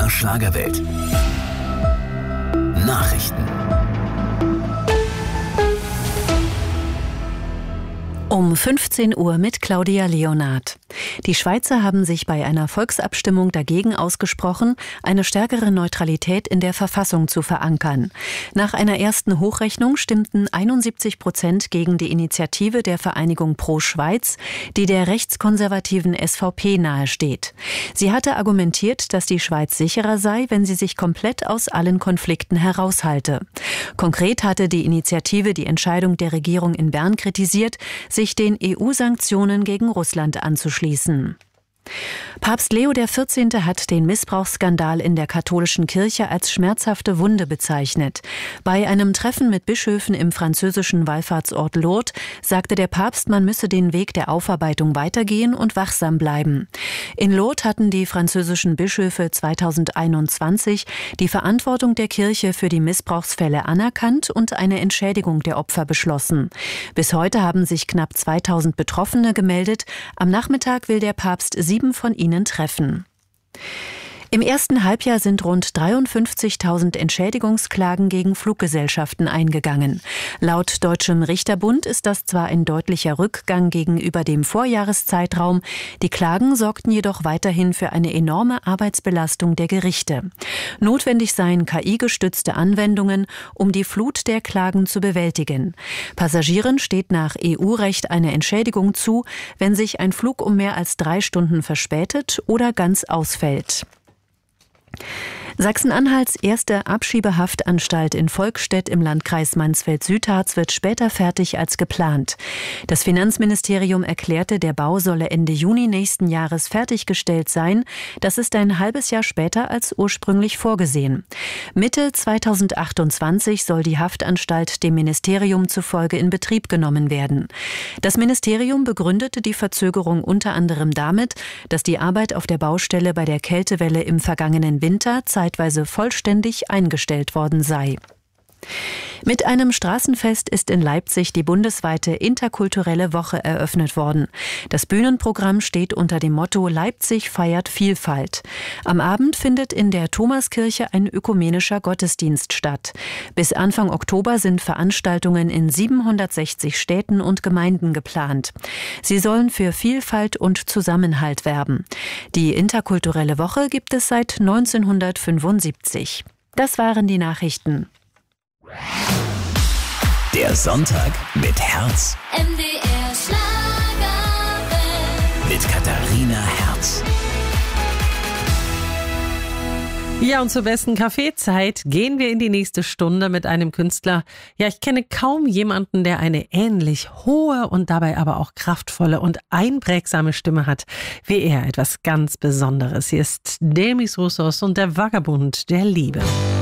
BR Schlagerwelt. Nachrichten. Um 15 Uhr mit Claudia Leonard. Die Schweizer haben sich bei einer Volksabstimmung dagegen ausgesprochen, eine stärkere Neutralität in der Verfassung zu verankern. Nach einer ersten Hochrechnung stimmten 71% gegen die Initiative der Vereinigung Pro Schweiz, die der rechtskonservativen SVP nahesteht. Sie hatte argumentiert, dass die Schweiz sicherer sei, wenn sie sich komplett aus allen Konflikten heraushalte. Konkret hatte die Initiative die Entscheidung der Regierung in Bern kritisiert, sich den EU-Sanktionen gegen Russland anzuschließen. Papst Leo XIV. Hat den Missbrauchsskandal in der katholischen Kirche als schmerzhafte Wunde bezeichnet. Bei einem Treffen mit Bischöfen im französischen Wallfahrtsort Lourdes sagte der Papst, man müsse den Weg der Aufarbeitung weitergehen und wachsam bleiben. In Lourdes hatten die französischen Bischöfe 2021 die Verantwortung der Kirche für die Missbrauchsfälle anerkannt und eine Entschädigung der Opfer beschlossen. Bis heute haben sich knapp 2000 Betroffene gemeldet. Am Nachmittag will der Papst 7 von ihnen treffen. Im ersten Halbjahr sind rund 53.000 Entschädigungsklagen gegen Fluggesellschaften eingegangen. Laut Deutschem Richterbund ist das zwar ein deutlicher Rückgang gegenüber dem Vorjahreszeitraum, die Klagen sorgten jedoch weiterhin für eine enorme Arbeitsbelastung der Gerichte. Notwendig seien KI-gestützte Anwendungen, um die Flut der Klagen zu bewältigen. Passagieren steht nach EU-Recht eine Entschädigung zu, wenn sich ein Flug um mehr als 3 Stunden verspätet oder ganz ausfällt. Sachsen-Anhalts erste Abschiebehaftanstalt in Volkstedt im Landkreis Mansfeld-Südharz wird später fertig als geplant. Das Finanzministerium erklärte, der Bau solle Ende Juni nächsten Jahres fertiggestellt sein. Das ist ein halbes Jahr später als ursprünglich vorgesehen. Mitte 2028 soll die Haftanstalt dem Ministerium zufolge in Betrieb genommen werden. Das Ministerium begründete die Verzögerung unter anderem damit, dass die Arbeit auf der Baustelle bei der Kältewelle im vergangenen Winter zeitweise vollständig eingestellt worden sei. Mit einem Straßenfest ist in Leipzig die bundesweite interkulturelle Woche eröffnet worden. Das Bühnenprogramm steht unter dem Motto Leipzig feiert Vielfalt. Am Abend findet in der Thomaskirche ein ökumenischer Gottesdienst statt. Bis Anfang Oktober sind Veranstaltungen in 760 Städten und Gemeinden geplant. Sie sollen für Vielfalt und Zusammenhalt werben. Die interkulturelle Woche gibt es seit 1975. Das waren die Nachrichten. Der Sonntag mit Herz. MDR Schlagerwelt. Mit Katharina Herz. Ja, und zur besten Kaffeezeit gehen wir in die nächste Stunde mit einem Künstler. Ja, ich kenne kaum jemanden, der eine ähnlich hohe und dabei aber auch kraftvolle und einprägsame Stimme hat wie er. Etwas ganz Besonderes. Hier ist Demis Roussos und der Vagabund der Liebe.